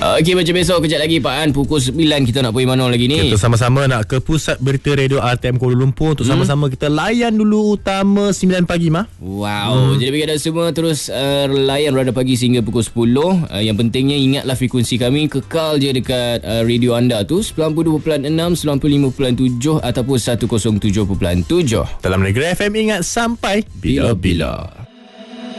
Okey, macam besok kejap lagi Pak An, pukul 9 kita nak pergi mana lagi ni? Kita sama-sama nak ke pusat berita radio RTM Kuala Lumpur untuk sama-sama kita layan dulu utama 9 pagi mah. Wow. Jadi bagi anda semua terus layan Radar Pagi sehingga pukul 10. Yang pentingnya ingatlah frekuensi kami kekal je dekat radio anda tu 92.6, 95.7 ataupun 107.7. Dalam Negeri FM ingat sampai bila-bila.